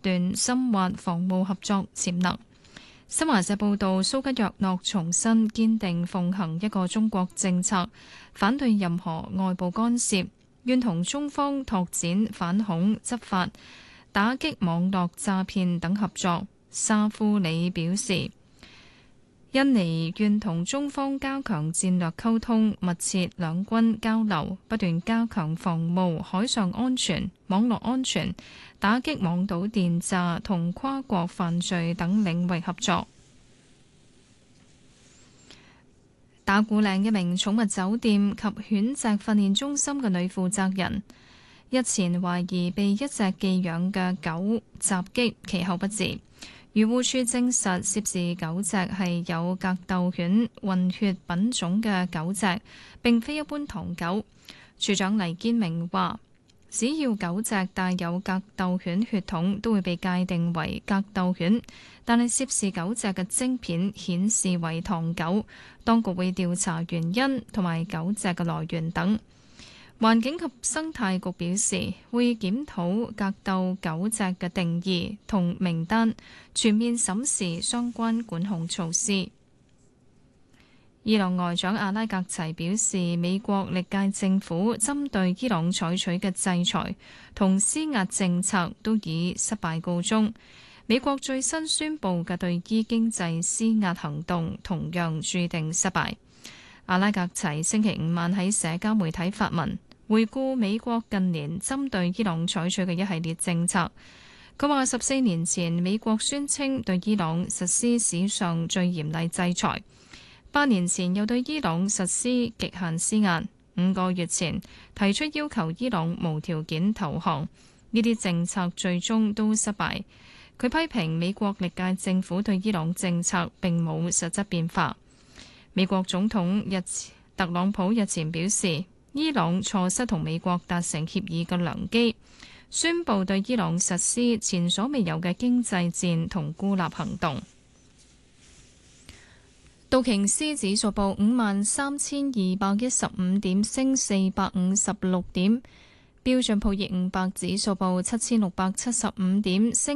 斷深化防務合作潛能。新華社報道，蘇吉若諾重申堅定奉行一個中國政策，反對任何外部干涉，願同中方拓展反恐執法、打擊網絡詐騙等合作。沙夫里表示，印尼願同中方加強戰略溝通，密切兩軍交流，不斷加強防務海上安全、網絡安全、打擊網賭電詐同跨國犯罪等領域合作。打鼓嶺一名寵物酒店及犬隻訓練中心嘅女負責人，日前懷疑被一隻寄養嘅狗襲擊，其後不治。漁護署證實涉事狗隻係有格鬥犬混血品種嘅狗隻，並非一般唐狗。署長黎堅明話，只要狗隻帶有格鬥犬血統，都會被界定為格鬥犬。但係涉事狗隻嘅晶片顯示為唐狗，當局會調查原因同埋狗隻嘅來源等。環境及生態局表示，會檢討格鬥狗隻嘅定義同名單，全面審視相關管控措施。伊朗外長阿拉格齊表示，美國歷屆政府針對伊朗採取嘅制裁同施壓政策都以失敗告終。美國最新宣布嘅對伊經濟施壓行動同樣注定失敗。阿拉格齊星期五晚喺社交媒體發文，回顧美國近年針對伊朗採取嘅一系列政策。佢話14年前美國宣稱對伊朗實施史上最嚴厲制裁，8年前又對伊朗實施極限施壓，5個月前提出要求伊朗無條件投降，呢啲政策最終都失敗。佢批評美國歷屆政府對伊朗政策並冇實質變化。美國總統特朗普日前表示，伊朗錯失同美國達成協議嘅良機，宣布對伊朗實施前所未有嘅經濟戰同孤立行動。道瓊斯指數報53,215點，升456點；標準普爾500指數報7675點，升